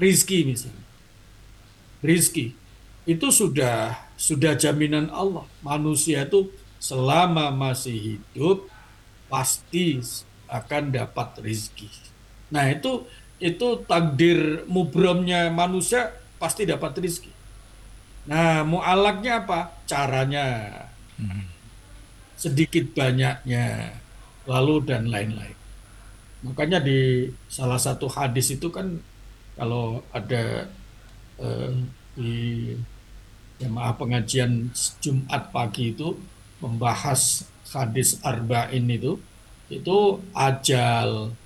rizki misalnya. Rizki itu sudah jaminan Allah. Manusia itu selama masih hidup pasti akan dapat rizki. Nah itu takdir mubromnya manusia pasti dapat rizki. Nah mu'alaknya apa? Caranya sedikit banyaknya lalu dan lain-lain. Makanya di salah satu hadis itu kan kalau ada di jemaah pengajian Jumat pagi itu membahas hadis arba'in itu ajal,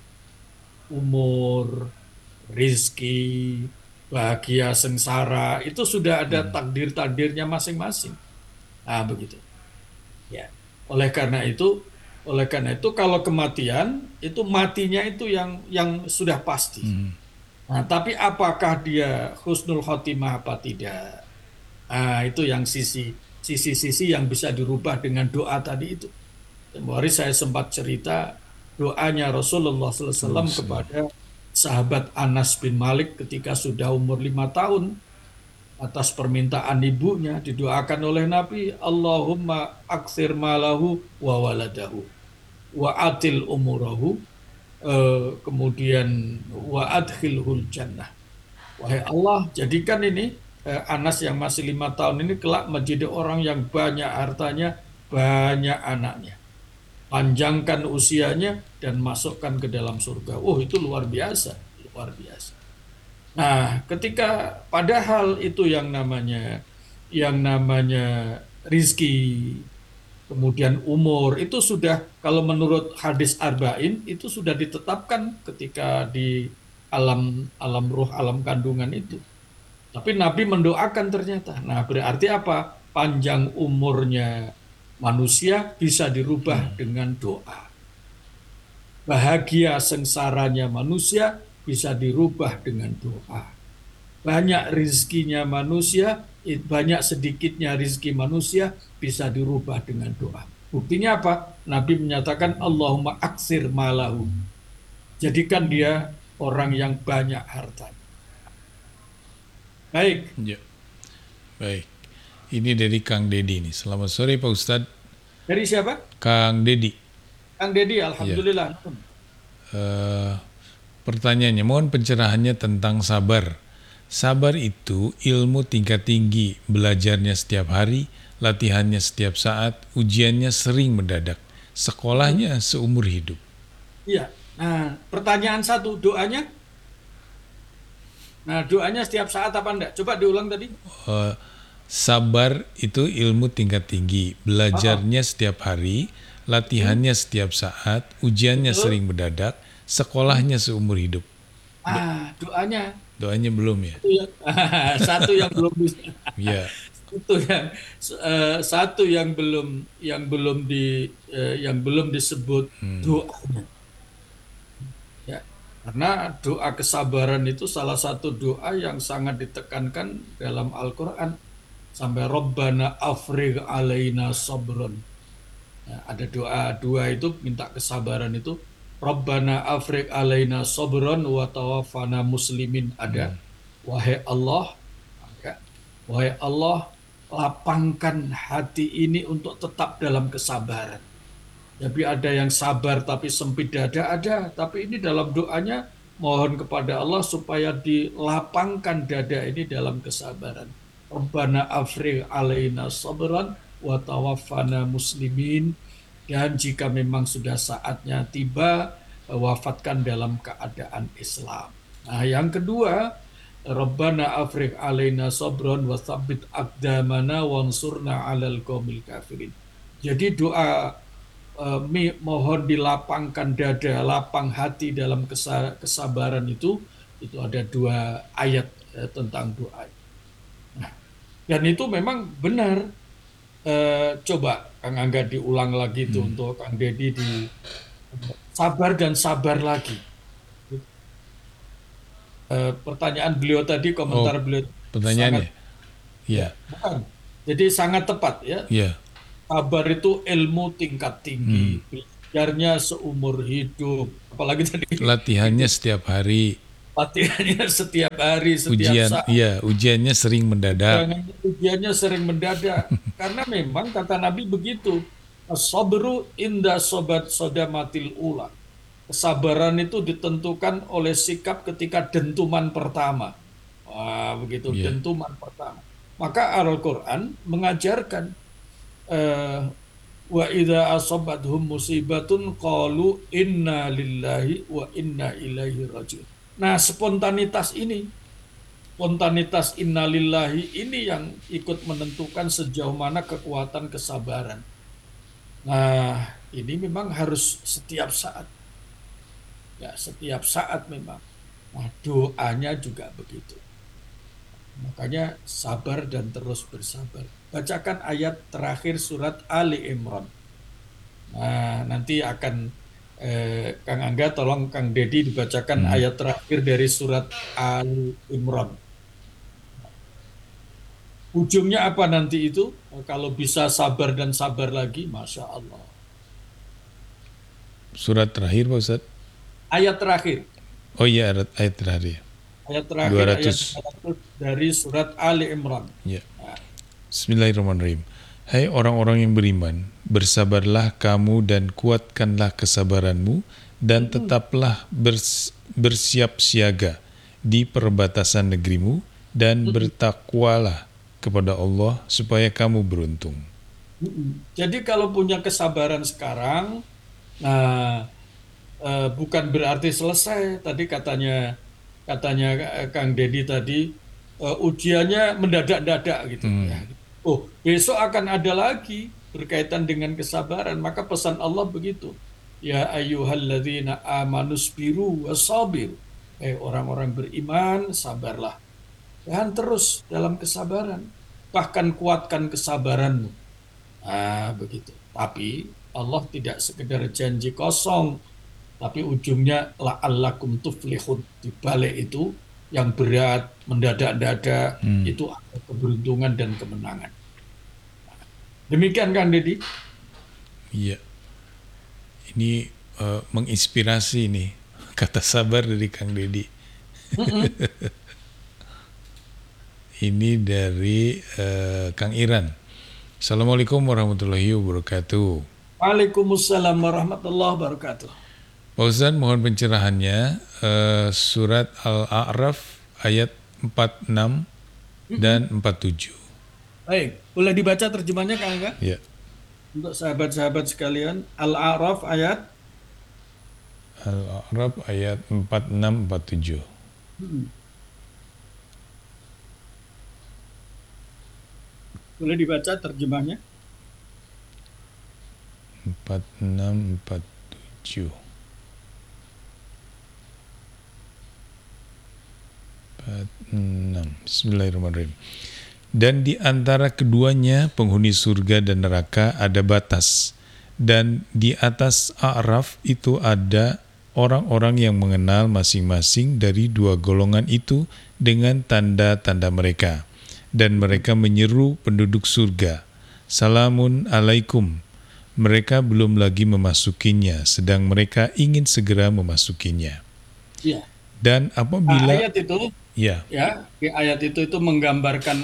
umur, rizki, bahagia, sengsara itu sudah ada takdir-takdirnya masing-masing. Nah, begitu. Ya. Oleh karena itu, oleh karena itu kalau kematian itu matinya itu yang sudah pasti. Nah, tapi apakah dia husnul khotimah apa tidak? Nah, itu yang sisi-sisi yang bisa dirubah dengan doa tadi itu. Kemarin saya sempat cerita doanya Rasulullah SAW kepada sahabat Anas bin Malik ketika sudah umur 5 tahun atas permintaan ibunya didoakan oleh Nabi Allahumma aksir malahu wa waladahu wa atil umurahu kemudian wa adkhilhul jannah. Wahai Allah, jadikan ini Anas yang masih 5 tahun ini kelak menjadi orang yang banyak hartanya, banyak anaknya. Panjangkan usianya dan masukkan ke dalam surga. Oh, itu luar biasa, luar biasa. Nah, ketika padahal itu yang namanya rizki, kemudian umur itu sudah kalau menurut hadis arba'in itu sudah ditetapkan ketika di alam alam ruh alam kandungan itu. Tapi Nabi mendoakan ternyata. Nah, berarti apa? Panjang umurnya manusia bisa dirubah dengan doa. Bahagia sengsaranya manusia bisa dirubah dengan doa. Banyak rizkinya manusia, banyak sedikitnya rizki manusia bisa dirubah dengan doa. Buktinya apa? Nabi menyatakan Allahumma aksir malahu. Jadikan dia orang yang banyak hartanya. Baik, Ya, baik. Ini dari Kang Dedi nih. Selamat sore Pak Ustadz. dari siapa? Kang Dedi. Kang Dedi, Ya. Alhamdulillah. Eh, Pertanyaannya, mohon pencerahannya tentang sabar. Sabar itu ilmu tingkat tinggi, belajarnya setiap hari, latihannya setiap saat, ujiannya sering mendadak, sekolahnya seumur hidup. Iya. Nah, pertanyaan satu, doanya? Nah, doanya setiap saat apa enggak? Coba diulang tadi. Eh, Sabar itu ilmu tingkat tinggi, Oh, belajarnya setiap hari, hmm, latihannya setiap saat, ujiannya betul. sering mendadak, Hmm. sekolahnya seumur hidup. Do- Doanya Doanya belum ya? satu yang, satu yang belum bisa. Ya. Satu satu yang belum disebut doanya. Ya. Karena doa kesabaran itu salah satu doa yang sangat ditekankan dalam Al-Qur'an. Sampai Rabbana afrigh alaina sabron. Ya, ada doa dua itu minta kesabaran itu. Rabbana afrigh alaina sabron wa tawaffana muslimin ada. Wahai Allah, ya, wahai Allah, lapangkan hati ini untuk tetap dalam kesabaran. Tapi ada yang sabar tapi sempit dada ada. Tapi ini dalam doanya mohon kepada Allah supaya dilapangkan dada ini dalam kesabaran. Rabbana afrigh alaina sabran wa tawaffana muslimin. Dan jika memang sudah saatnya tiba, wafatkan dalam keadaan Islam. Nah, yang kedua, Rabbana afrigh alaina sabran wa tsabbit aqdamana wansurna 'alal qaumil kafirin. Jadi doa mohon dilapangkan dada, lapang hati dalam kesabaran itu ada dua ayat tentang doa. Nah, dan itu memang benar. Coba Kang Angga diulang lagi itu untuk Kang Dedi di sabar dan sabar lagi. Pertanyaan beliau tadi, Oh, komentar beliau sangat pertanyaannya? ya, Ya, bukan. Jadi sangat tepat ya. ya. Sabar itu ilmu tingkat tinggi, belajarnya seumur hidup. Apalagi tadi Latihannya itu setiap hari. latihannya setiap hari, setiap Ujian, saat. iya, ujiannya sering mendadak. Jangan ujiannya sering mendadak. Karena memang kata Nabi begitu. As-sabru inda sobat sodamatil ula. Kesabaran itu ditentukan oleh sikap ketika dentuman pertama. Wah, begitu, Iya. dentuman pertama. Maka Al-Quran mengajarkan eh, wa idza asabathum musibatun qalu inna lillahi wa inna ilaihi rajiun. Nah, spontanitas innalillahi ini yang ikut menentukan sejauh mana kekuatan kesabaran. Nah, ini memang harus setiap saat, ya setiap saat memang. Nah, doanya juga begitu. Makanya sabar dan terus bersabar. Bacakan ayat terakhir surat Ali Imran. Nah, nanti akan Kang Angga tolong Kang Dedi dibacakan Hmm. ayat terakhir dari surat Ali Imran. Ujungnya apa nanti itu? Kalau bisa sabar dan sabar lagi, Masya Allah. Surat terakhir Pak Ustaz. Ayat terakhir. Oh iya, ayat terakhir. Ayat terakhir, ayat 200. 200 dari surat Ali Imran. Ya. Nah, Bismillahirrahmanirrahim. Hai orang-orang yang beriman, bersabarlah kamu dan kuatkanlah kesabaranmu dan tetaplah bersiap siaga di perbatasan negerimu dan bertakwalah kepada Allah supaya kamu beruntung. Jadi kalau punya kesabaran sekarang, nah bukan berarti selesai. Tadi katanya Kang Dedi tadi ujiannya mendadak-dadak gitu ya. Oh, besok akan ada lagi berkaitan dengan kesabaran. Maka pesan Allah begitu. Ya ayyuhalladzina amanusbiru wasabiru. Orang-orang beriman, sabarlah. Dan terus dalam kesabaran. Bahkan kuatkan kesabaranmu. Ah, begitu. Tapi Allah tidak sekedar janji kosong, tapi ujungnya la'allakum tuflihun. Di balik itu yang berat, mendadak-dadak, itu ada keberuntungan dan kemenangan. Demikian Kang Deddy. Iya, ini menginspirasi nih kata sabar dari Kang Dedi. Ini dari Kang Iran. Assalamualaikum warahmatullahi wabarakatuh. Waalaikumsalam warahmatullahi wabarakatuh. Pak Ustaz, mohon pencerahannya surat Al-A'raf ayat 46 dan 47. Baik, boleh dibaca terjemahnya Kang Angga? Ya. Untuk sahabat-sahabat sekalian, Al-A'raf ayat Al-A'raf ayat 46 47. boleh dibaca terjemahnya? 46 47. 46. Bismillahirrahmanirrahim. Dan di antara keduanya penghuni surga dan neraka ada batas. Dan di atas A'raf itu ada orang-orang yang mengenal masing-masing dari dua golongan itu dengan tanda-tanda mereka. Dan mereka menyeru penduduk surga, Salamun alaikum. Mereka belum lagi memasukinya, sedang mereka ingin segera memasukinya. Iya. Dan Nah, apabila ayat itu ya, di ayat itu menggambarkan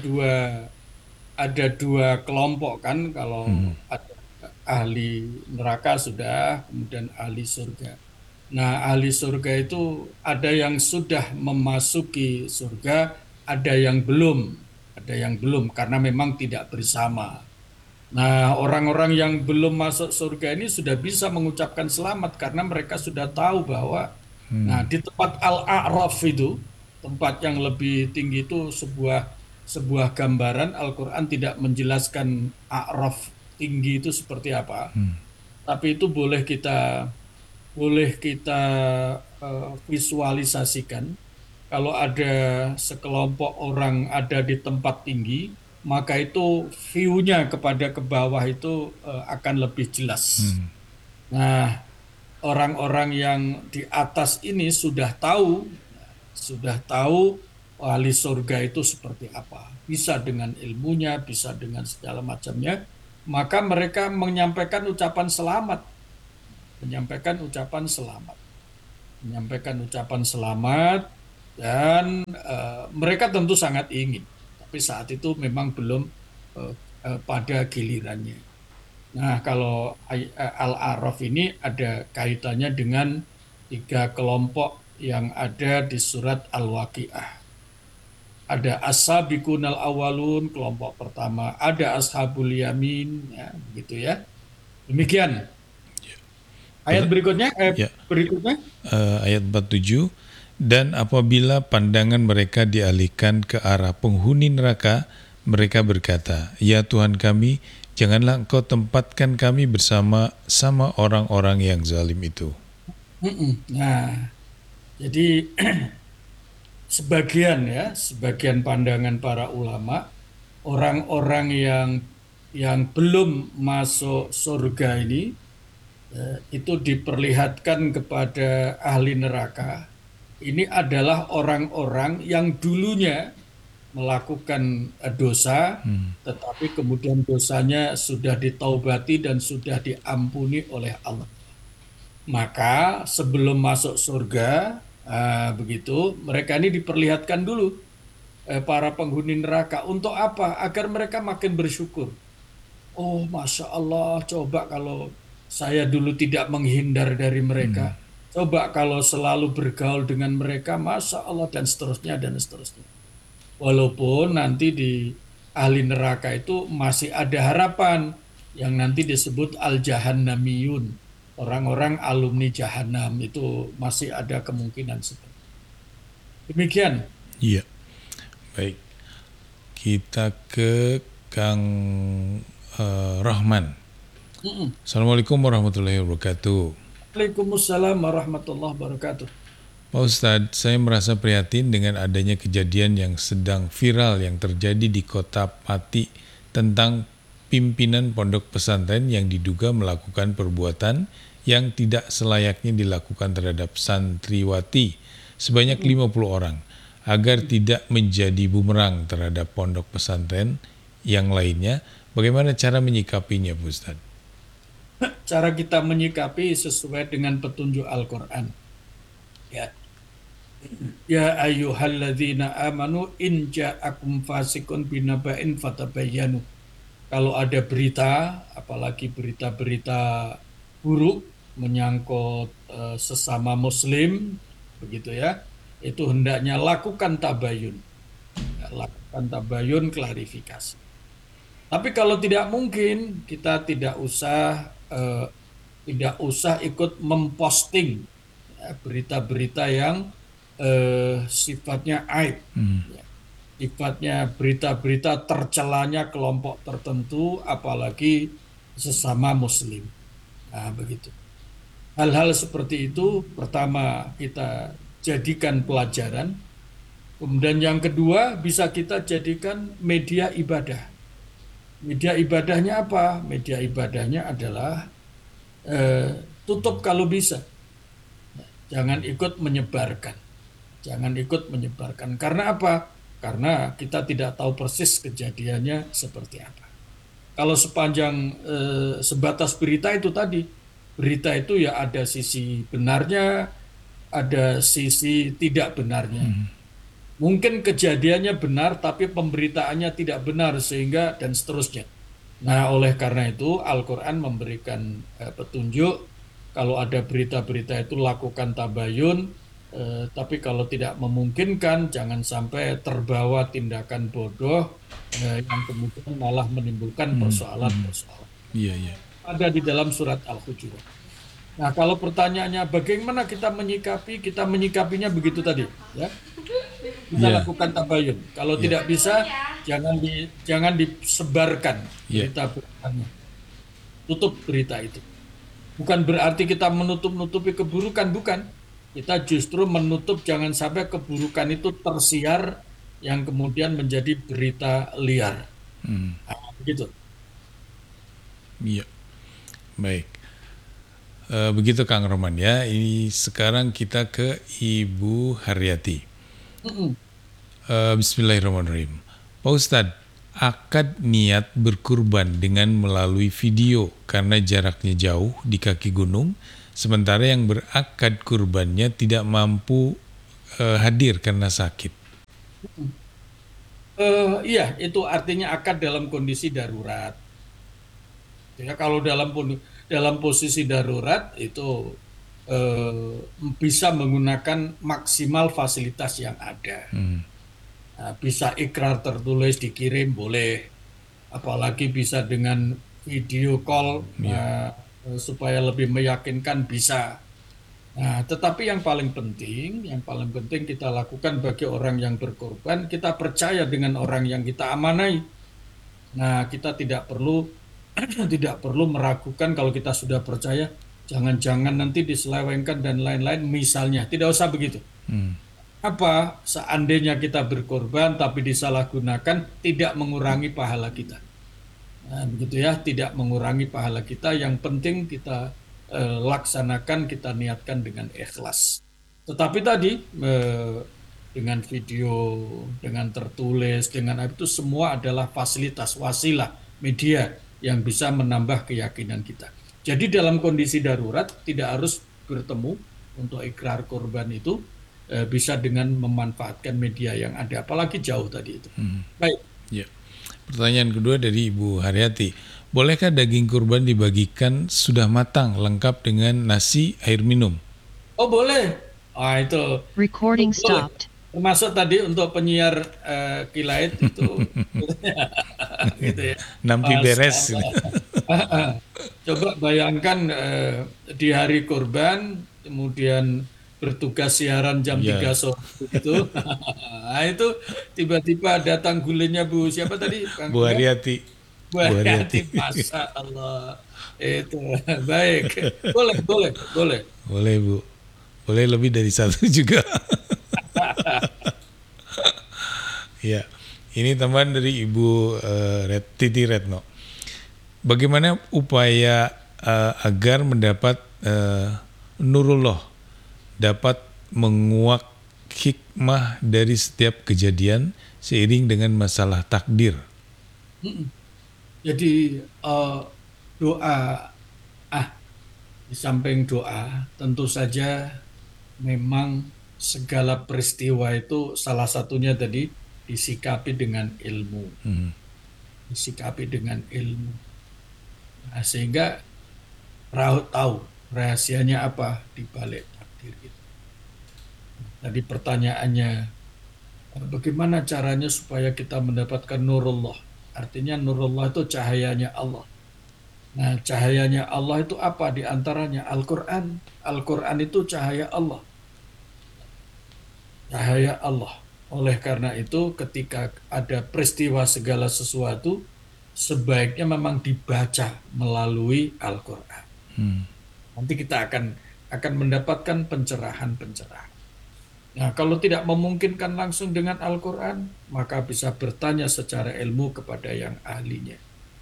ada dua kelompok kan, kalau ada ahli neraka sudah, kemudian ahli surga. Nah, ahli surga itu ada yang sudah memasuki surga, ada yang belum karena memang tidak bersama. Nah, orang-orang yang belum masuk surga ini sudah bisa mengucapkan selamat karena mereka sudah tahu bahwa nah di tempat Al-A'raf itu, tempat yang lebih tinggi itu sebuah gambaran. Al-Qur'an tidak menjelaskan A'raf tinggi itu seperti apa. Tapi itu boleh kita visualisasikan. Kalau ada sekelompok orang ada di tempat tinggi, maka itu view-nya kepada ke bawah itu akan lebih jelas. Nah, orang-orang yang di atas ini sudah tahu ahli surga itu seperti apa. Bisa dengan ilmunya, bisa dengan segala macamnya. Maka mereka menyampaikan ucapan selamat. menyampaikan ucapan selamat, dan mereka tentu sangat ingin, tapi saat itu memang belum pada gilirannya. Nah, kalau Al-A'raf ini ada kaitannya dengan 3 kelompok yang ada di surat Al-Waqiah. Ada As-Sabiqunal Awwalun, kelompok pertama. Ada Ashabul Yamin, ya, begitu ya. Demikian. Ayat berikutnya, Ya. berikutnya. Ayat 47, dan apabila pandangan mereka dialihkan ke arah penghuni neraka, mereka berkata, ya Tuhan kami, janganlah engkau tempatkan kami bersama orang-orang yang zalim itu. Nah, jadi sebagian pandangan para ulama, orang-orang yang belum masuk surga ini itu diperlihatkan kepada ahli neraka. Ini adalah orang-orang yang dulunya melakukan dosa, tetapi kemudian dosanya sudah ditaubati dan sudah diampuni oleh Allah. Maka sebelum masuk surga, begitu, mereka ini diperlihatkan dulu para penghuni neraka. Untuk apa? Agar mereka makin bersyukur. Oh, Masya Allah, coba kalau saya dulu tidak menghindar dari mereka. Coba kalau selalu bergaul dengan mereka, Masya Allah, dan seterusnya, dan seterusnya. Walaupun nanti di ahli neraka itu masih ada harapan yang nanti disebut al-jahannamiyun. Orang-orang alumni jahanam itu masih ada kemungkinan seperti itu. Demikian. Iya. Baik. Kita ke Kang Rahman. Assalamualaikum warahmatullahi wabarakatuh. Waalaikumsalam warahmatullahi wabarakatuh. Pak Ustadz, saya merasa prihatin dengan adanya kejadian yang sedang viral yang terjadi di kota Pati tentang pimpinan pondok pesantren yang diduga melakukan perbuatan yang tidak selayaknya dilakukan terhadap santriwati sebanyak 50 orang agar tidak menjadi bumerang terhadap pondok pesantren yang lainnya. Bagaimana cara menyikapinya, Pak Ustadz? Cara kita menyikapi sesuai dengan petunjuk Al-Quran. Ya ayyuhalladzina amanu in ja'akum fasikun binaba'in fatabayyanu. Kalau ada berita, apalagi berita-berita buruk menyangkut sesama muslim, begitu ya, itu hendaknya lakukan tabayun. Lakukan tabayun, klarifikasi. Tapi kalau tidak mungkin, kita tidak usah ikut memposting berita-berita yang sifatnya aib, sifatnya berita-berita tercelanya kelompok tertentu, apalagi sesama muslim. Nah, begitu. Hal-hal seperti itu, pertama kita jadikan pelajaran, kemudian yang kedua bisa kita jadikan media ibadah. Media ibadahnya apa? Media ibadahnya adalah tutup kalau bisa. Jangan ikut menyebarkan. Jangan ikut menyebarkan. Karena apa? Karena kita tidak tahu persis kejadiannya seperti apa. Kalau sepanjang sebatas berita itu tadi, berita itu ya ada sisi benarnya, ada sisi tidak benarnya. Mungkin kejadiannya benar, tapi pemberitaannya tidak benar, sehingga dan seterusnya. Nah, oleh karena itu Al-Quran memberikan petunjuk, kalau ada berita-berita itu lakukan tabayun, tapi kalau tidak memungkinkan, jangan sampai terbawa tindakan bodoh yang kemudian malah menimbulkan persoalan-persoalan. Iya. Ada di dalam surat Al-Hujurat. Nah, kalau pertanyaannya bagaimana kita menyikapinya begitu tadi, ya. Kita lakukan tabayun. Kalau tidak bisa, jangan disebarkan berita-beritanya. Tutup berita itu. Bukan berarti kita menutup-nutupi keburukan, bukan. Kita justru menutup jangan sampai keburukan itu tersiar yang kemudian menjadi berita liar. Begitu. Iya. Baik. Begitu Kang Roman ya. Ini sekarang kita ke Ibu Haryati. Bismillahirrahmanirrahim. Pak Ustadz, akad niat berkurban dengan melalui video karena jaraknya jauh di kaki gunung sementara yang berakad kurbannya tidak mampu hadir karena sakit. Iya, itu artinya akad dalam kondisi darurat. Ya, kalau dalam posisi darurat itu eh, bisa menggunakan maksimal fasilitas yang ada. Nah, bisa ikrar tertulis dikirim boleh, apalagi bisa dengan video call supaya lebih meyakinkan bisa. Nah, tetapi yang paling penting kita lakukan bagi orang yang berkorban, kita percaya dengan orang yang kita amanai. Nah, kita tidak perlu tidak perlu meragukan kalau kita sudah percaya, jangan-jangan nanti diselewengkan dan lain-lain misalnya. Tidak usah begitu. Apa seandainya kita berkorban tapi disalahgunakan tidak mengurangi pahala kita. Nah, begitu ya, tidak mengurangi pahala kita. Yang penting kita laksanakan, kita niatkan dengan ikhlas. Tetapi tadi dengan video, dengan tertulis, dengan itu semua adalah fasilitas, wasilah, media yang bisa menambah keyakinan kita. Jadi dalam kondisi darurat tidak harus bertemu untuk ikrar korban itu, bisa dengan memanfaatkan media yang ada, apalagi jauh tadi itu. Baik. Ya. Pertanyaan kedua dari Ibu Haryati. Bolehkah daging kurban dibagikan sudah matang lengkap dengan nasi, air minum? Oh boleh. Itu Recording boleh. stopped. Termasuk tadi untuk penyiar kilait itu, gitu ya. Nampi beres. Coba bayangkan di hari kurban, kemudian bertugas siaran jam 3 sore gitu. Nah, itu tiba-tiba datang gulinnya Bu siapa tadi? Bu Haryati. Bu Haryati, Masya Allah. Itu baik. Boleh. Boleh Bu. Boleh lebih dari satu juga. Ya, ini tambahan dari Ibu Titi Retno. Bagaimana upaya agar mendapat nurullah, dapat menguak hikmah dari setiap kejadian seiring dengan masalah takdir? Jadi doa, di samping doa, tentu saja memang segala peristiwa itu salah satunya tadi disikapi dengan ilmu. Disikapi dengan ilmu. Nah, sehingga tahu rahasianya apa di balik takdir itu. Tadi pertanyaannya, bagaimana caranya supaya kita mendapatkan nurullah? Artinya nurullah itu cahayanya Allah. Nah, cahayanya Allah itu apa? Di antaranya Al-Quran. Al-Quran itu cahaya Allah. Cahaya Allah. Oleh karena itu, ketika ada peristiwa segala sesuatu, sebaiknya memang dibaca melalui Al-Quran. Nanti kita akan mendapatkan pencerahan-pencerahan. Nah, kalau tidak memungkinkan langsung dengan Al-Quran, maka bisa bertanya secara ilmu kepada yang ahlinya.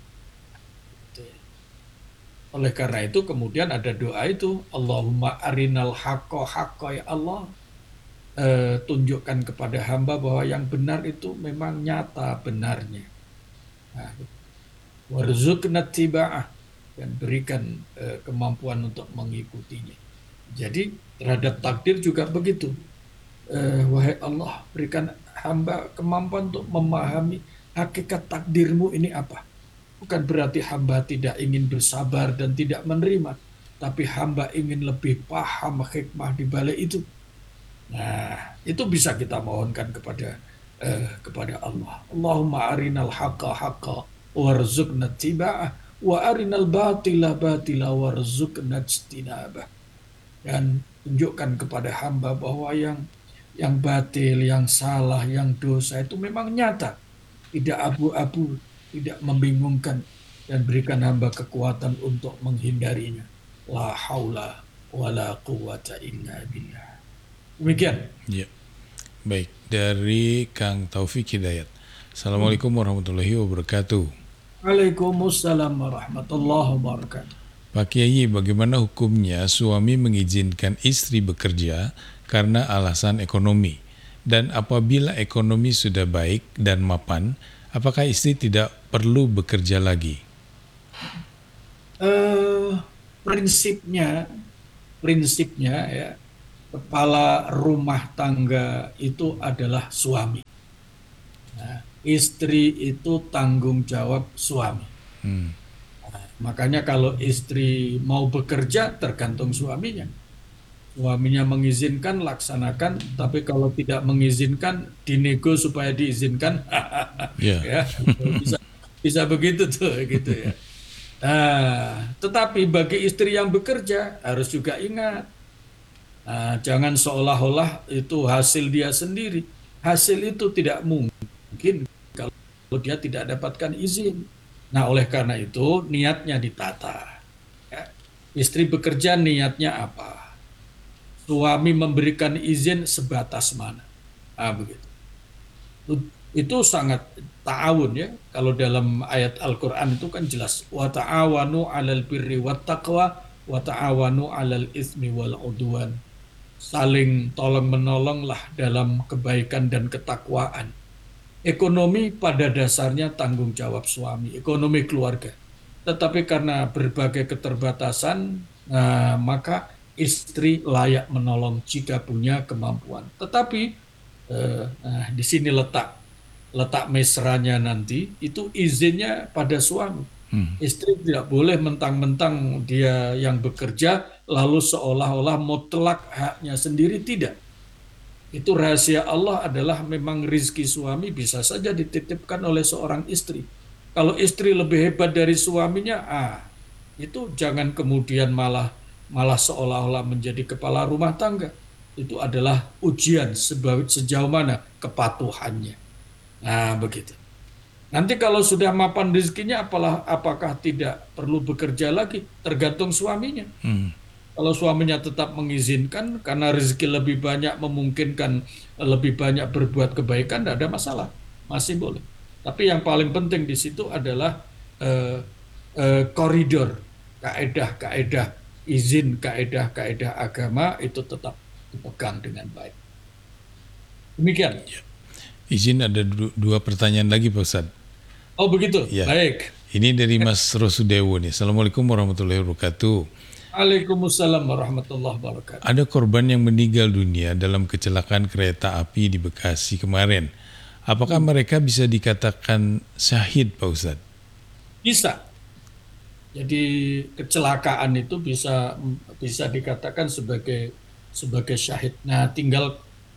Oleh karena itu kemudian ada doa itu, Allahumma arinal haqqa haqqa, ya Allah, tunjukkan kepada hamba bahwa yang benar itu memang nyata benarnya. Nah, warzuqna tiba'ah, dan berikan kemampuan untuk mengikutinya. Jadi terhadap takdir juga begitu. Wahai Allah, berikan hamba kemampuan untuk memahami hakikat takdirmu ini apa. Bukan berarti hamba tidak ingin bersabar dan tidak menerima, tapi hamba ingin lebih paham hikmah di balik itu. Nah, itu bisa kita mohonkan kepada Allah. Allahumma arinal haqqa haqqa warzuqna tiba'ah wa arinal batila batila warzuqna ijtinabah. Dan tunjukkan kepada hamba bahwa yang batil, yang salah, yang dosa itu memang nyata, tidak abu-abu, tidak membingungkan, dan berikan hamba kekuatan untuk menghindarinya. La haula wa la quwata illa billah. Demikian. Ya. Baik, dari Kang Taufik Hidayat. Assalamualaikum warahmatullahi wabarakatuh. Waalaikumsalam warahmatullahi wabarakatuh. Pak Kiai, bagaimana hukumnya suami mengizinkan istri bekerja karena alasan ekonomi? Dan apabila ekonomi sudah baik dan mapan, apakah istri tidak perlu bekerja lagi? Prinsipnya prinsipnya ya, kepala rumah tangga itu adalah suami. Nah, istri itu tanggung jawab suami. Makanya kalau istri mau bekerja tergantung suaminya. Suaminya mengizinkan, laksanakan, tapi kalau tidak mengizinkan, dinego supaya diizinkan. Ya. Ya, bisa bisa begitu tuh gitu ya. Nah, tetapi bagi istri yang bekerja harus juga ingat, nah, jangan seolah-olah itu hasil dia sendiri. Hasil itu tidak mungkin kalau dia tidak dapatkan izin. Nah, oleh karena itu niatnya ditata. Ya. Istri bekerja niatnya apa? Suami memberikan izin sebatas mana? Ah, begitu. Itu sangat ta'awun ya. Kalau dalam ayat Al-Quran itu kan jelas. Wa ta'awanu 'alal birri wat taqwa wa ta'awanu 'alal ismi wal 'udwan. Saling tolong menolonglah dalam kebaikan dan ketakwaan. Ekonomi pada dasarnya tanggung jawab suami, ekonomi keluarga. Tetapi karena berbagai keterbatasan, maka istri layak menolong jika punya kemampuan. Tetapi di sini letak mesranya nanti, itu izinnya pada suami. Istri tidak boleh mentang-mentang dia yang bekerja, lalu seolah-olah mutlak haknya sendiri, tidak. Itu rahasia Allah adalah memang rizki suami bisa saja dititipkan oleh seorang istri. Kalau istri lebih hebat dari suaminya, itu jangan kemudian malah seolah-olah menjadi kepala rumah tangga. Itu adalah ujian sejauh mana kepatuhannya. Nah, begitu. Nanti kalau sudah mapan rezekinya, apakah tidak perlu bekerja lagi? Tergantung suaminya. Kalau suaminya tetap mengizinkan karena rezeki lebih banyak memungkinkan lebih banyak berbuat kebaikan, tidak ada masalah, masih boleh. Tapi yang paling penting di situ adalah koridor, kaedah-kaedah izin, kaedah-kaedah agama itu tetap dipegang dengan baik. Demikian. Izin ada dua pertanyaan lagi Pak Ustadz. Oh begitu, Ya. baik. Ini dari Mas Rosudewo nih. Assalamualaikum warahmatullahi wabarakatuh. Waalaikumsalam warahmatullahi wabarakatuh. Ada korban yang meninggal dunia dalam kecelakaan kereta api di Bekasi kemarin. Apakah mereka bisa dikatakan syahid Pak Ustadz? Bisa. Jadi kecelakaan itu bisa dikatakan sebagai syahid. Nah, tinggal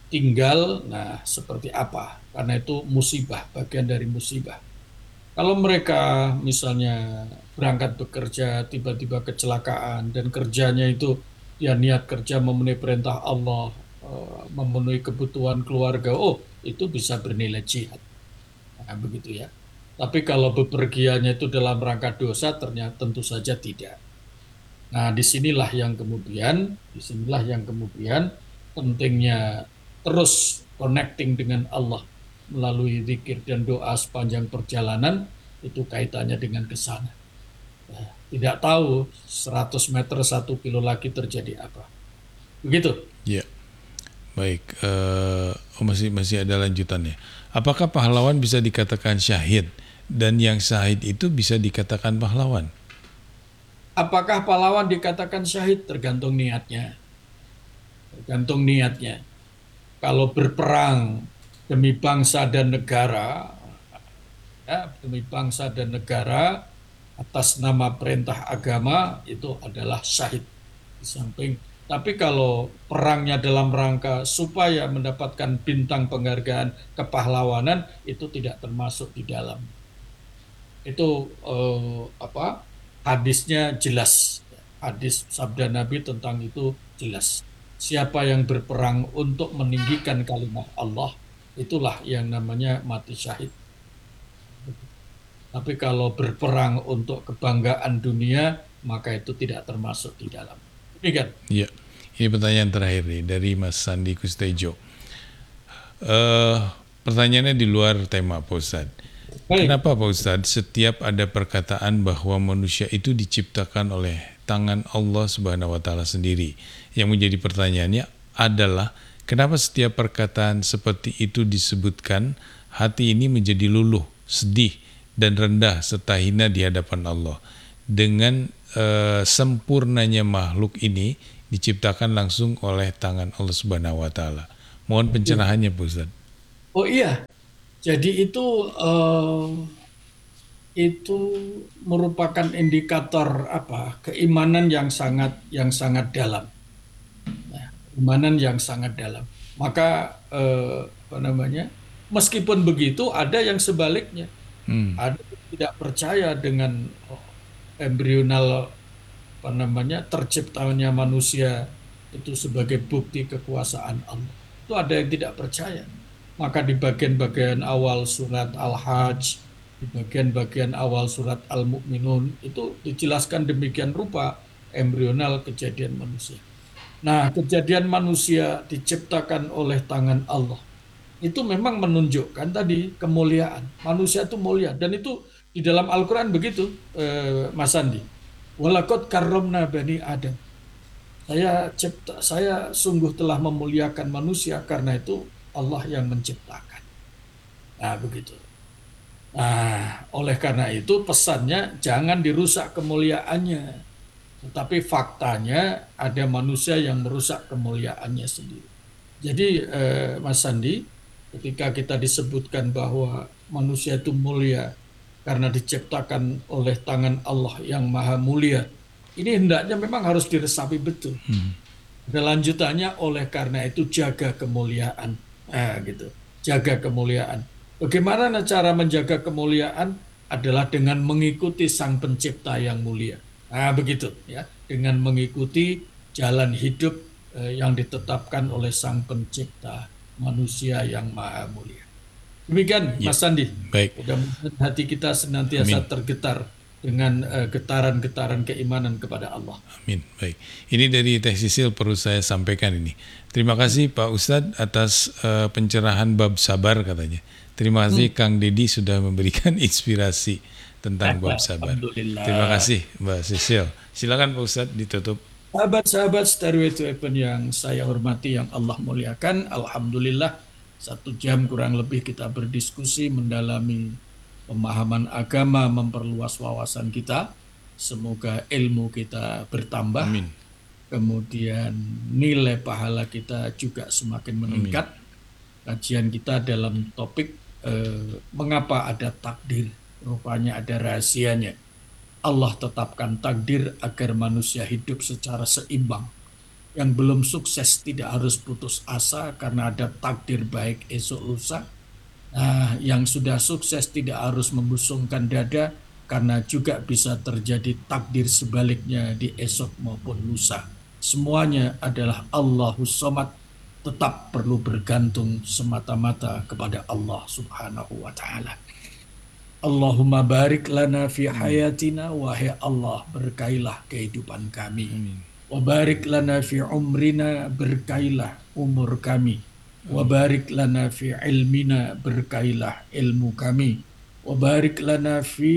seperti apa? Karena itu musibah, bagian dari musibah. Kalau mereka misalnya berangkat bekerja, tiba-tiba kecelakaan, dan kerjanya itu ya niat kerja memenuhi perintah Allah, memenuhi kebutuhan keluarga, itu bisa bernilai jihad. Nah, begitu ya. Tapi kalau bepergiannya itu dalam rangka dosa, ternyata tentu saja tidak. Nah, disinilah yang kemudian pentingnya terus connecting dengan Allah melalui zikir dan doa sepanjang perjalanan, itu kaitannya dengan kesana. Tidak tahu 100 meter 1 kilo lagi terjadi apa. Begitu. Ya, baik. Masih ada lanjutannya. Apakah pahlawan bisa dikatakan syahid dan yang syahid itu bisa dikatakan pahlawan? Apakah pahlawan dikatakan syahid? Tergantung niatnya. Kalau berperang demi bangsa dan negara, atas nama perintah agama, itu adalah syahid. Di samping, tapi kalau perangnya dalam rangka supaya mendapatkan bintang penghargaan kepahlawanan, itu tidak termasuk di dalam. Itu hadisnya jelas. Hadis sabda Nabi tentang itu jelas. Siapa yang berperang untuk meninggikan kalimat Allah, itulah yang namanya mati syahid. Tapi kalau berperang untuk kebanggaan dunia, maka itu tidak termasuk di dalam. Demikian. Ya, ini pertanyaan terakhir nih dari Mas Sandi Kustejo. Pertanyaannya di luar tema Pak Ustadz. Baik. Kenapa Pak Ustadz setiap ada perkataan bahwa manusia itu diciptakan oleh tangan Allah Subhanahu wa Ta'ala sendiri? Yang menjadi pertanyaannya adalah kenapa setiap perkataan seperti itu disebutkan, hati ini menjadi luluh, sedih, dan rendah serta hina di hadapan Allah. Dengan sempurnanya makhluk ini diciptakan langsung oleh tangan Allah Subhanahu wa taala. Mohon pencerahannya Pak Ustaz. Oh iya, jadi itu merupakan indikator apa? Keimanan yang sangat dalam. Nah, keimanan yang sangat dalam. Maka apa namanya? Meskipun begitu, ada yang sebaliknya. Ada yang tidak percaya dengan embrional apa namanya terciptanya manusia itu sebagai bukti kekuasaan Allah. Itu ada yang tidak percaya. Maka di bagian-bagian awal surat Al-Hajj, di bagian-bagian awal surat Al-Mu'minun itu dijelaskan demikian rupa embrional kejadian manusia. Nah, kejadian manusia diciptakan oleh tangan Allah. Itu memang menunjukkan tadi kemuliaan. Manusia itu mulia dan itu di dalam Al-Qur'an begitu, Mas Andi. Walaqad karramna bani Adam. Saya sungguh telah memuliakan manusia karena itu Allah yang menciptakan. Nah, begitu. Nah, oleh karena itu pesannya jangan dirusak kemuliaannya. Tetapi faktanya ada manusia yang merusak kemuliaannya sendiri. Jadi Mas Sandi, ketika kita disebutkan bahwa manusia itu mulia karena diciptakan oleh tangan Allah yang maha mulia, ini hendaknya memang harus diresapi betul. Dan lanjutannya oleh karena itu jaga kemuliaan. Nah, gitu. Jaga kemuliaan. Bagaimana cara menjaga kemuliaan? Adalah dengan mengikuti Sang Pencipta yang mulia. Nah, begitu ya. Dengan mengikuti jalan hidup yang ditetapkan oleh Sang Pencipta manusia yang maha mulia. Demikian Mas Sandi. Baik. Mudah-mudahan hati kita senantiasa tergetar dengan getaran-getaran keimanan kepada Allah. Amin. Baik. Ini dari Teh Sisil perlu saya sampaikan ini. Terima kasih Pak Ustadz atas pencerahan bab sabar katanya. Terima kasih Kang Dedi sudah memberikan inspirasi tentang bab sabar. Terima kasih Mbak Sisil. Silakan Pak Ustadz ditutup. Sahabat-sahabat Stairway to Heaven yang saya hormati, yang Allah muliakan, Alhamdulillah 1 jam kurang lebih kita berdiskusi mendalami pemahaman agama, memperluas wawasan kita. Semoga ilmu kita bertambah. Amin. Kemudian nilai pahala kita juga semakin meningkat. Kajian kita dalam topik mengapa ada takdir. Rupanya ada rahasianya. Allah tetapkan takdir agar manusia hidup secara seimbang. Yang belum sukses tidak harus putus asa karena ada takdir baik esok lusa. Nah, yang sudah sukses tidak harus membusungkan dada karena juga bisa terjadi takdir sebaliknya di esok maupun lusa. Semuanya adalah Allahus Somad, tetap perlu bergantung semata-mata kepada Allah Subhanahu wa Ta'ala. Allahumma barik lana fi hayatina, wahai Allah berkailah kehidupan kami. Wa barik lana fi umrina, berkailah umur kami. Wa barik lana fi ilmina, berkailah ilmu kami. Wa barik lana fi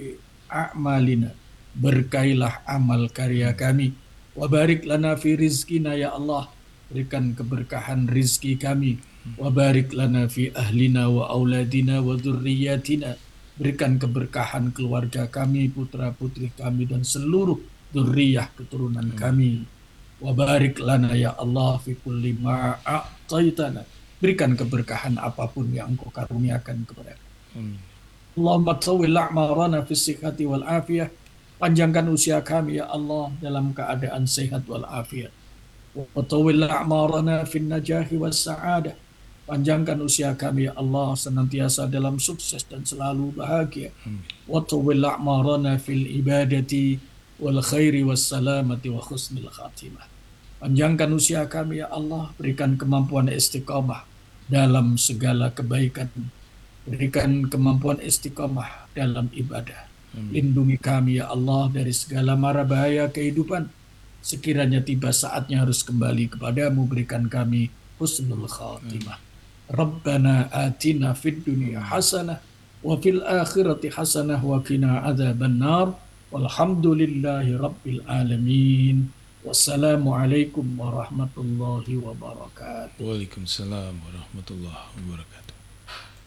a'malina, berkailah amal karya kami. Wa barik lana fi rizkina, ya Allah berikan keberkahan rizki kami. Wa barik lana fi ahlina wa auladina wa dzurriyyatina, berikan keberkahan keluarga kami, putra-putri kami dan seluruh dzurriyyah keturunan kami. Wa barik lana ya Allah fi kulli ma a'taitana, berikan keberkahan apapun yang Engkau karuniakan kepada kami. Allahumma tawwil a'marana fi sihhati wal afiyah, panjangkan usia kami ya Allah dalam keadaan sehat wal afiat. Wa tawwil a'marana fi najahi was sa'adah, panjangkan usia kami ya Allah senantiasa dalam sukses dan selalu bahagia. Wa tawwil a'marana fil ibadati wal khairi was salamati wa husnil khatimah, panjangkan usia kami ya Allah, berikan kemampuan istiqamah dalam segala kebaikan, berikan kemampuan istiqamah dalam ibadah. Lindungi kami ya Allah dari segala mara bahaya kehidupan. Sekiranya tiba saatnya harus kembali kepadamu, berikan kami husnul khatimah. Rabbana atina fid dunya hasanah wa fil akhirati hasanah wa qina adzabannar. Walhamdulillahi rabbil alamin. Wassalamualaikum warahmatullahi wabarakatuh. Waalaikumsalam warahmatullahi wabarakatuh.